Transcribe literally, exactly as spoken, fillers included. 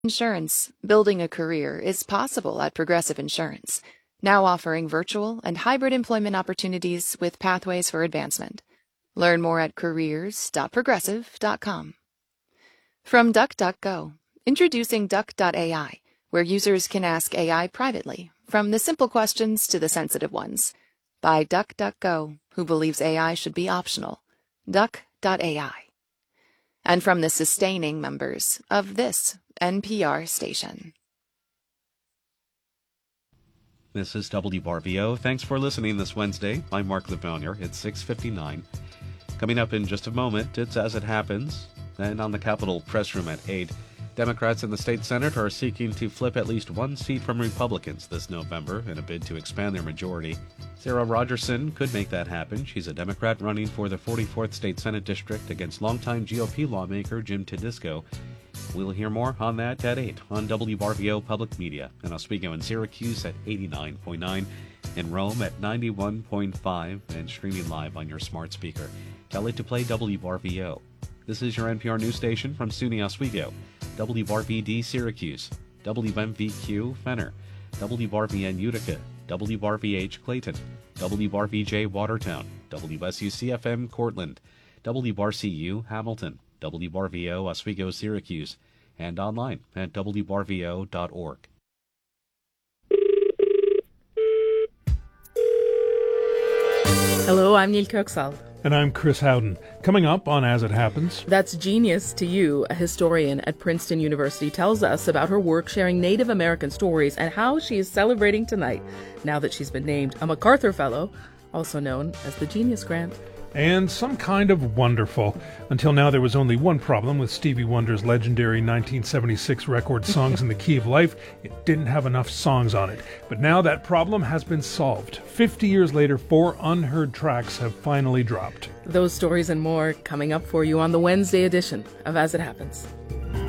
Insurance. Building a career is possible at Progressive Insurance, now offering virtual and hybrid employment opportunities with pathways for advancement. Learn more at careers dot progressive dot com. From DuckDuckGo, introducing Duck dot A I, where users can ask A I privately, from the simple questions to the sensitive ones. By DuckDuckGo, who believes A I should be optional. Duck dot A I. And from the sustaining members of this N P R station. This is W R V O. Thanks for listening this Wednesday. I'm Mark Levonier. It's six fifty-nine. Coming up in just a moment, it's As It Happens. Then on the Capitol Press Room at eight, Democrats in the state Senate are seeking to flip at least one seat from Republicans this November in a bid to expand their majority. Sarah Rogerson could make that happen. She's a Democrat running for the forty-fourth State Senate District against longtime G O P lawmaker Jim Tedisco. We'll hear more on that at eight on W R V O Public Media in Oswego and Syracuse at eighty-nine point nine, in Rome at ninety-one point five, and streaming live on your smart speaker. Tell it to play W R V O. This is your N P R news station from SUNY Oswego, W R V D Syracuse, W M V Q Fenner, W R V N Utica, W R V H Clayton, W R V J Watertown, W S U C F M Cortland, W R C U Hamilton, W R V O Oswego Syracuse, and online at W R V O dot org. Hello, I'm Neil Kirksald. And I'm Chris Howden. Coming up on As It Happens. That's Genius to You, a historian at Princeton University, tells us about her work sharing Native American stories and how she is celebrating tonight, now that she's been named a MacArthur Fellow, also known as the Genius Grant. And some kind of wonderful. Until now, there was only one problem with Stevie Wonder's legendary nineteen seventy-six record Songs in the Key of Life. It didn't have enough songs on it. But now that problem has been solved. Fifty years later, four unheard tracks have finally dropped. Those stories and more coming up for you on the Wednesday edition of As It Happens.